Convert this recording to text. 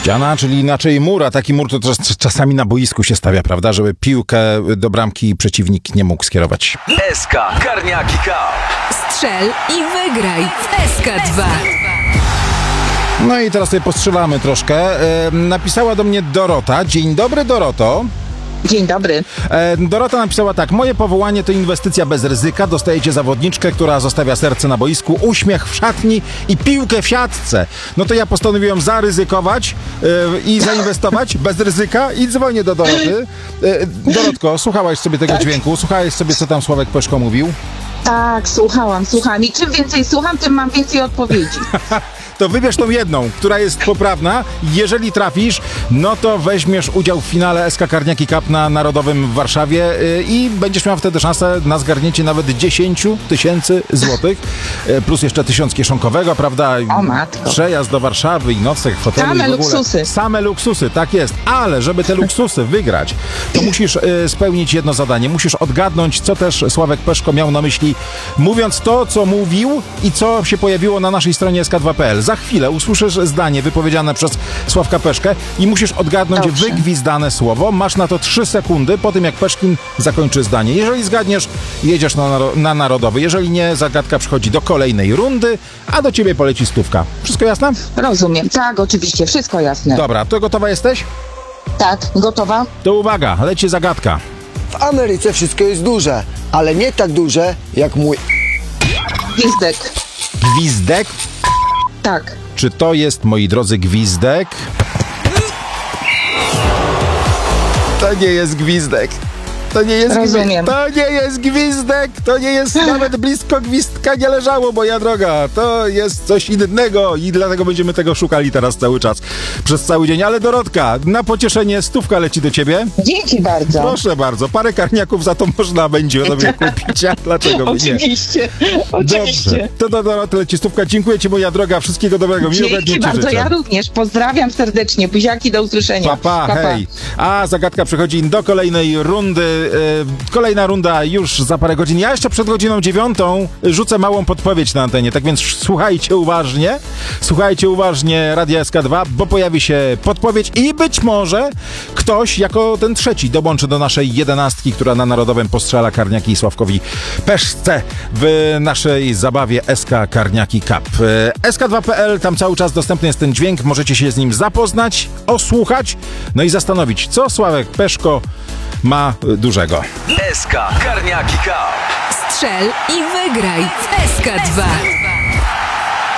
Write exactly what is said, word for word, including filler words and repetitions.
Ściana, czyli inaczej mur, a taki mur to czas, czasami na boisku się stawia, prawda? Żeby piłkę do bramki przeciwnik nie mógł skierować. S K Karniaki Cup. Strzel i wygraj w S K dwa. No i teraz sobie postrzelamy troszkę. E, napisała do mnie Dorota. Dzień dobry, Doroto. Dzień dobry. E, Dorota napisała tak. Moje powołanie to inwestycja bez ryzyka. Dostajecie zawodniczkę, która zostawia serce na boisku, uśmiech w szatni i piłkę w siatce. No to ja postanowiłem zaryzykować e, i zainwestować bez ryzyka i dzwonię do Doroty. E, Dorotko, słuchałaś sobie tego Tak. dźwięku? Słuchałeś sobie, co tam Sławek Peszko mówił? Tak, słuchałam, słucham. I czym więcej słucham, tym mam więcej odpowiedzi. To wybierz tą jedną, która jest poprawna. Jeżeli trafisz, no to weźmiesz udział w finale S K Karniaki Cup na Narodowym w Warszawie yy, i będziesz miał wtedy szansę na zgarnięcie nawet dziesięć tysięcy złotych, yy, plus jeszcze tysiąc kieszonkowego, prawda? O matko. Przejazd do Warszawy i nocleg w hotelu. Same i w ogóle. luksusy. Same luksusy, tak jest. Ale żeby te luksusy wygrać, to musisz yy, spełnić jedno zadanie. Musisz odgadnąć, co też Sławek Peszko miał na myśli, mówiąc to, co mówił i co się pojawiło na naszej stronie S K dwa kropka P L. Za chwilę usłyszysz zdanie wypowiedziane przez Sławka Peszkę i musisz odgadnąć Dobrze. wygwizdane słowo. Masz na to trzy sekundy po tym, jak Peszkin zakończy zdanie. Jeżeli zgadniesz, jedziesz na, naro- na Narodowy. Jeżeli nie, zagadka przychodzi do kolejnej rundy, a do ciebie poleci stówka. Wszystko jasne? Rozumiem. Tak, oczywiście, wszystko jasne. Dobra, to gotowa jesteś? Tak, gotowa? To uwaga, leci zagadka. W Ameryce wszystko jest duże, ale nie tak duże jak mój. Gwizdek. Gwizdek? Tak. Czy to jest, moi drodzy, gwizdek? To nie jest gwizdek. To nie jest Rozumiem. gwizdek. To nie jest gwizdek. To nie jest nawet blisko gwizdka nie leżało, moja droga. To jest coś innego i dlatego będziemy tego szukali teraz cały czas. Przez cały dzień. Ale Dorotka, na pocieszenie stówka leci do ciebie. Dzięki bardzo. Proszę bardzo. Parę karniaków za to można będzie sobie kupić. A dlaczego by nie? Oczywiście, Dobrze. oczywiście. To do Doroty leci stówka. Dziękuję ci, moja droga. Wszystkiego dobrego. Miłego dnia Dzięki ci bardzo, życzę. ja również. Pozdrawiam serdecznie. Buziaki, do usłyszenia. Pa, pa, hej. A zagadka przechodzi do kolejnej rundy. Yy, kolejna runda już za parę godzin. Ja jeszcze przed godziną dziewiątą rzucę małą podpowiedź na antenie. Tak więc słuchajcie uważnie. Słuchajcie uważnie Radia S K dwa, bo pojawi się podpowiedź i być może ktoś jako ten trzeci dołączy do naszej jedenastki, która na Narodowym postrzela Karniaki i Sławkowi Peszce w naszej zabawie S K Karniaki Cup. S K dwa kropka P L, tam cały czas dostępny jest ten dźwięk. Możecie się z nim zapoznać, osłuchać, no i zastanowić, co Sławek Peszko ma dużego. S K Karniaki Cup. Strzel i wygraj w S K dwa.